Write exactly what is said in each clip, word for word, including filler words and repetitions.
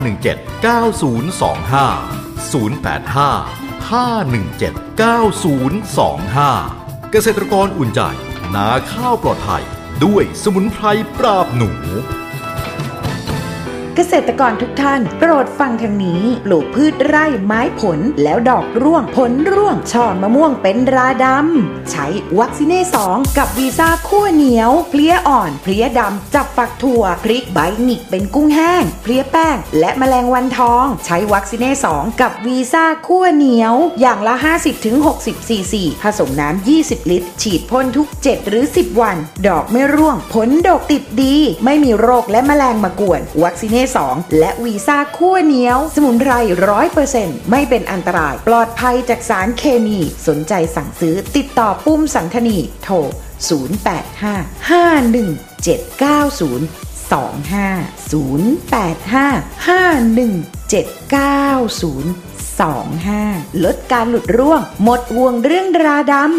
หนึ่งเจ็ด เก้า ศูนย์ สอง ห้า ศูนย์ แปด ห้า ห้า หนึ่ง เจ็ด เก้า ศูนย์ สอง ห้า เกษตรกรอุ่นใจนาข้าวปลอดภัยด้วยสมุนไพรปราบหนูเกษตรกรทุกท่านโปรดฟังทางนี้ปลูกพืชไร่ไม้ผลแล้วดอกร่วงผลร่วงช่อมะม่วงเป็นราดำใช้วัคซีเน่สองกับวีซ่าคั่วเหนียวเพลี้ยอ่อนเพลี้ยดำจับฝักถั่วพริกใบหงิกเป็นกุ้งแห้งเพลี้ยแป้งและแมลงวันทองใช้วัคซีเน่สองกับวีซ่าคั่วเหนียวอย่างละ ห้าสิบถึงหกสิบ ซีซีผสมน้ำยี่สิบลิตรฉีดพ่นทุกเจ็ดหรือสิบวันดอกไม่ร่วงผลดกติดดีไม่มีโรคและแมลงมากวนวัคซีเน่สองและวีซ่าคั่วเหนียวสมุนไพร ร้อยเปอร์เซ็นต์ ไม่เป็นอันตรายปลอดภัยจากสารเคมีสนใจสั่งซื้อติดต่อปุ้มสันธนีโทรศูนย์ แปด ห้า ห้า หนึ่ง เจ็ด เก้า ศูนย์ สอง ห้า ศูนย์ แปด ห้า ห้า หนึ่ง เจ็ด เก้า ศูนย์ สอง ห้าลดการหลุดร่วงหมดห่วงเรื่องราดำ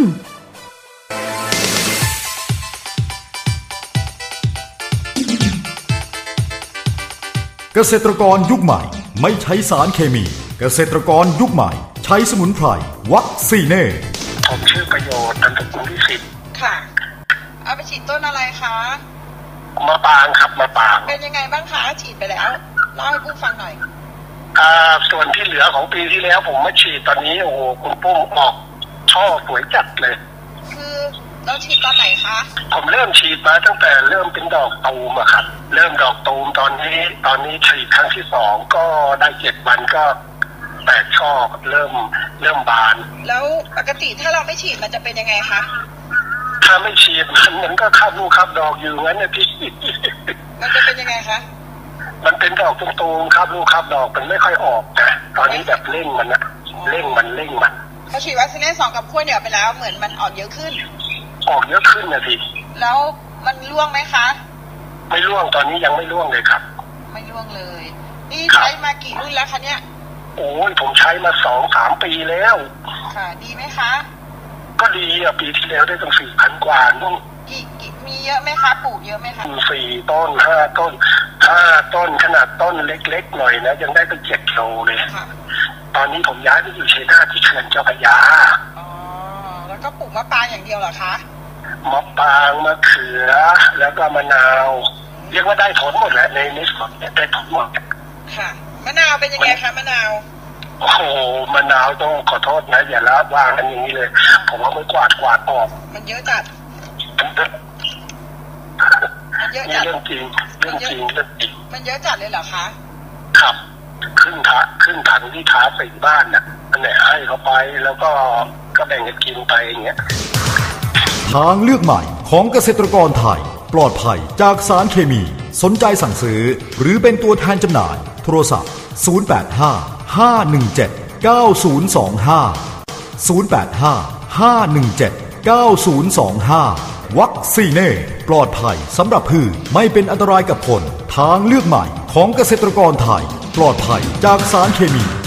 เกษตรกรยุคใหม่ไม่ใช้สารเคมีเกษตรกรยุคใหม่ใช้สมุนไพรวัคซีเน่ผมชื่อประโยชน์อันตกุลวิสิทธิ์ค่ะเอาไปฉีดต้นอะไรคะมะปรางครับมะปรางเป็นยังไงบ้างคะฉีดไปแล้วเล่าให้ผู้ฟังหน่อยอ่าส่วนที่เหลือของปีที่แล้วผมมาฉีดตอนนี้โอ้โหคุณปุ้มออกช่อสวยจัดเลยคือเราฉีดตอนไหนคะผมเริ่มฉีดมาตั้งแต่เริ่มเป็นดอกตูมอะครับเริ่มดอกตูมตอนนี้ตอนนี้ฉีดครั้งที่สองก็ได้เจ็ดวันก็แตกช่อเริ่มเริ่มบานแล้วปกติถ้าเราไม่ฉีดมันจะเป็นยังไงคะถ้าไม่ฉีดมันมันก็คาบลูกคาบดอกอยู่งั้นนะพี่มันจะเป็นยังไงคะมันเป็นดอกตูมๆคาบลูกคาบดอกมันไม่ค่อยออกนะตอนนี้แบบเร่งมันนะเร่งมันเร่งมันพอฉีดวัคซีนสองกับขั้วเหนียวไปแล้วเหมือนมันออกเยอะขึ้นออกเยอะขึ้นนะสิแล้วมันร่วงไหมคะไม่ร่วงตอนนี้ยังไม่ร่วงเลยครับไม่ร่วงเลยนี่ใช้มากี่รุ่นแล้วคะเนี่ยโอ้ยผมใช้มาสองสามปีแล้วค่ะดีไหมคะก็ดีอ่ะปีที่แล้วได้ตั้งสี่พันกว่านู่นกี่มีเยอะไหมคะปลูกเยอะไหมคะสี่ต้นห้าต้นห้าต้นขนาดต้นเล็กๆหน่อยนะยังได้ตั้งเจ็ดโลเลยตอนนี้ผมย้ายไปอยู่ชัยนาทที่เขื่อนเจ้าพระยาอ๋อแล้วก็ปลูกมะปรางอย่างเดียวเหรอคะมะปรางมะเขือแล้วก็มะนาวเรียกว่าได้ผลหมดแหละในในสวนเนี่ยได้ผลหมดค่ะมะนาวเป็นยังไงคะมะนาวโอ้โหมะนาวต้องขอโทษนะอย่าละวางกันอย่างนี้เลยผมว่าไม่กวาดกวาดออกมันเยอะจัดมันเยอะจัดเรื่องจริงเรื่องจริงเรื่องจริงมันเยอะจัดเลยเหรอคะครับขึ้นถาขึ้นถังที่ท้าสี่บ้านน่ะอันไหนให้เขาไปแล้วก็ก็แบ่งกันกินไปอย่างเงี้ยทางเลือกใหม่ของเกษตรกรไทยปลอดภัยจากสารเคมีสนใจสั่งซื้อหรือเป็นตัวแทนจำหน่ายโทรศัพท์ศูนย์ แปด ห้า ห้า หนึ่ง เจ็ด เก้า ศูนย์ สอง ห้า ศูนย์ แปด ห้า ห้า หนึ่ง เจ็ด เก้า ศูนย์ สอง ห้าวัคซีเน่ปลอดภัยสำหรับพืชไม่เป็นอันตรายกับคนทางเลือกใหม่ของเกษตรกรไทยปลอดภัยจากสารเคมี